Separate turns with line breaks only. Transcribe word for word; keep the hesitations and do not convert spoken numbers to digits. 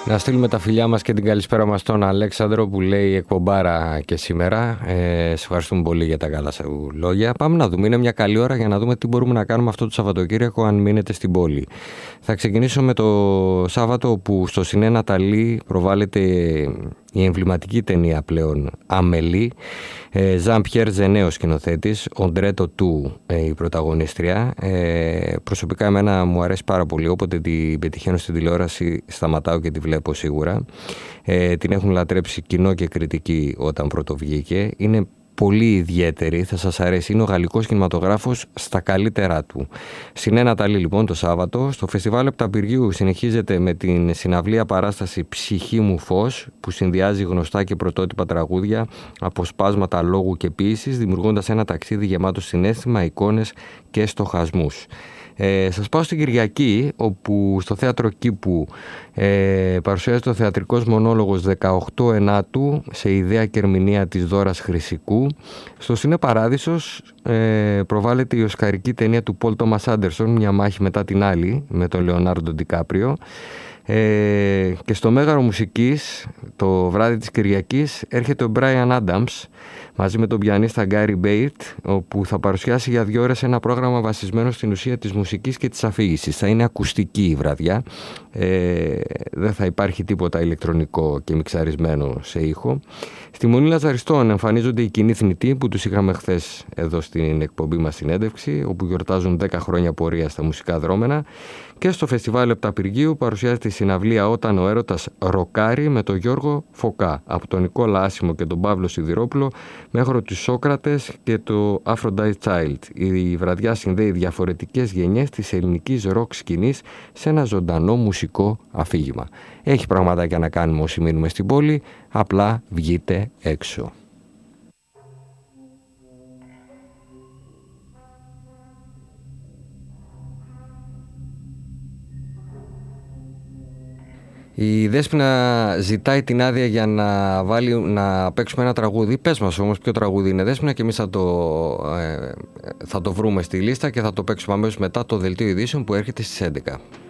Να στείλουμε τα φιλιά μας και την καλησπέρα μας στον Αλέξανδρο που λέει εκπομπάρα και σήμερα. Ε, σε ευχαριστούμε πολύ για τα καλά σου λόγια. Πάμε να δούμε. Είναι μια καλή ώρα για να δούμε τι μπορούμε να κάνουμε αυτό το Σαββατοκύριακο αν μείνετε στην πόλη. Θα ξεκινήσω με το Σάββατο που στο Σινέ Ναταλή προβάλλεται η εμβληματική ταινία πλέον Αμελή. Ζαν Πιέρ Ζενέ ο σκηνοθέτης, Οντρέτο Του η πρωταγωνίστρια. Ε, προσωπικά εμένα μου αρέσει πάρα πολύ, όποτε την πετυχαίνω στην τηλεόραση σταματάω και τη βλέπω σίγουρα. Ε, την έχουν λατρέψει κοινό και κριτική όταν πρώτο βγήκε. Είναι πολύ ιδιαίτερη, θα σας αρέσει. Είναι ο γαλλικός κινηματογράφος στα καλύτερά του. Σινέ Ναταλή λοιπόν το Σάββατο. Στο Φεστιβάλ Επταπηργίου συνεχίζεται με την συναυλία παράσταση «Ψυχή μου φως» που συνδυάζει γνωστά και πρωτότυπα τραγούδια, αποσπάσματα λόγου και ποίησης, δημιουργώντας ένα ταξίδι γεμάτο συναίσθημα, εικόνες και στοχασμούς. Ε, σας πάω στην Κυριακή, όπου στο Θέατρο Κήπου ε, παρουσιάζεται ο θεατρικός μονόλογος δεκαοκτώ Ενάτου σε ιδέα και ερμηνεία της Δώρας Χρυσικού. Στο Σινέ Παράδεισος ε, προβάλλεται η οσκαρική ταινία του Πολ Τόμας Άντερσον, «Μια μάχη μετά την άλλη», με τον Λεωνάρντο Ντικάπριο. Ε, και στο Μέγαρο Μουσικής, το βράδυ της Κυριακής, έρχεται ο Μπράιαν Άνταμς μαζί με τον πιανίστα Γκάρι Μπέιτ, όπου θα παρουσιάσει για δύο ώρες ένα πρόγραμμα βασισμένο στην ουσία της μουσικής και της αφήγησης. Θα είναι ακουστική η βραδιά, ε, δεν θα υπάρχει τίποτα ηλεκτρονικό και μιξαρισμένο σε ήχο. Στη Μονή Λαζαριστών εμφανίζονται οι Κοινοί Θνητοί που τους είχαμε χθες εδώ στην εκπομπή μας συνέντευξη, όπου γιορτάζουν δέκα χρόνια πορεία στα μουσικά δρόμενα. Και στο Φεστιβάλ Επταπηργίου παρουσιάζεται η συναυλία «Όταν ο έρωτας ροκάρει» με τον Γιώργο Φωκά, από τον Νικόλα Άσιμο και τον Παύλο Σιδηρόπουλο μέχρι τους Σόκρατες και το Aphrodite Child. Η βραδιά συνδέει διαφορετικές γενιές της ελληνικής ροκ σκηνής σε ένα ζωντανό μουσικό αφήγημα. Έχει πραγματάκια να κάνουμε όσοι μείνουμε στην πόλη, απλά βγείτε έξω. Η Δέσποινα ζητάει την άδεια για να, βάλει, να παίξουμε ένα τραγούδι. Πες μας όμως ποιο τραγούδι είναι, Δέσποινα, και εμείς θα το, ε, θα το βρούμε στη λίστα και θα το παίξουμε αμέσως μετά το δελτίο ειδήσεων που έρχεται στις έντεκα.